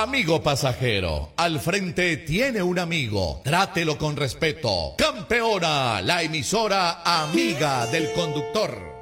Amigo pasajero, al frente tiene un amigo. Trátelo con respeto. Campeona, la emisora amiga del conductor.